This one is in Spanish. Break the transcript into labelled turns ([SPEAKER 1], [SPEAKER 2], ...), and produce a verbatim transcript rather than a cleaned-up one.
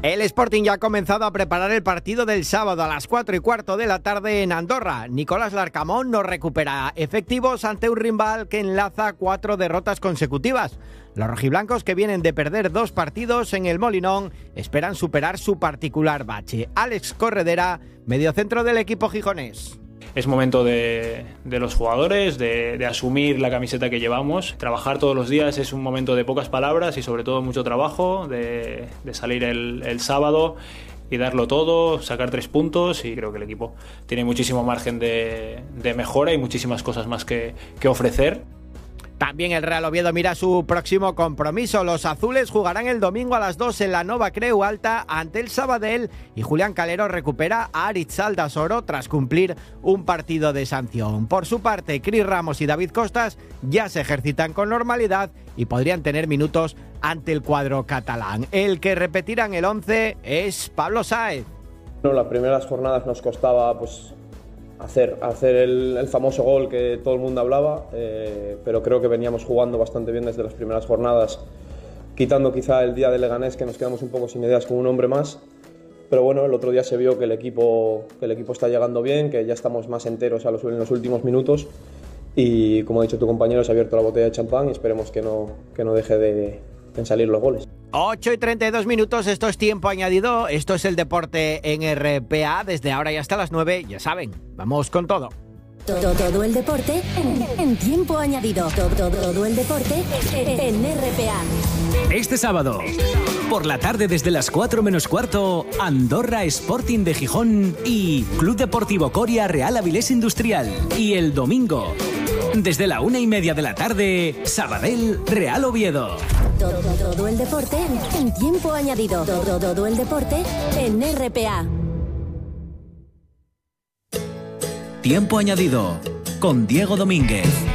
[SPEAKER 1] El Sporting ya ha comenzado a preparar el partido del sábado a las cuatro y cuarto de la tarde en Andorra. Nicolás Larcamón no recupera efectivos ante un rival que enlaza cuatro derrotas consecutivas. Los rojiblancos, que vienen de perder dos partidos en el Molinón, esperan superar su particular bache. Alex Corredera, mediocentro del equipo gijonés.
[SPEAKER 2] Es momento de, de los jugadores, de, de asumir la camiseta que llevamos. Trabajar todos los días es un momento de pocas palabras y sobre todo mucho trabajo, de, de salir el, el sábado y darlo todo, sacar tres puntos, y creo que el equipo tiene muchísimo margen de, de mejora y muchísimas cosas más que, que ofrecer.
[SPEAKER 1] También el Real Oviedo mira su próximo compromiso. Los azules jugarán el domingo a las dos en la Nova Creu Alta ante el Sabadell, y Julián Calero recupera a Aritz Aldasoro tras cumplir un partido de sanción. Por su parte, Cris Ramos y David Costas ya se ejercitan con normalidad y podrían tener minutos ante el cuadro catalán. El que repetirá en el once es Pablo Sáez.
[SPEAKER 3] Bueno, las primeras jornadas nos costaba pues hacer, hacer el, el famoso gol que todo el mundo hablaba, eh, pero creo que veníamos jugando bastante bien desde las primeras jornadas, quitando quizá el día de Leganés, que nos quedamos un poco sin ideas con un hombre más. Pero bueno, el otro día se vio que el equipo, que el equipo está llegando bien, que ya estamos más enteros a los, en los últimos minutos, y como ha dicho tu compañero, se ha abierto la botella de champán y esperemos que no, que no deje de, de salir los goles.
[SPEAKER 1] ocho y treinta y dos minutos, esto es tiempo añadido, esto es el deporte en R P A, desde ahora y hasta las nueve, ya saben, vamos con todo.
[SPEAKER 4] Todo, todo el deporte en, en tiempo añadido, todo, todo, todo el deporte en R P A.
[SPEAKER 5] Este sábado, por la tarde desde las cuatro menos cuarto, Andorra Sporting de Gijón y Club Deportivo Coria Real Avilés Industrial. Y el domingo, desde la una y media de la tarde, Sabadell Real Oviedo.
[SPEAKER 4] Todo, todo el deporte en tiempo añadido. Todo, todo el deporte en R P A.
[SPEAKER 5] Tiempo añadido con Diego Domínguez.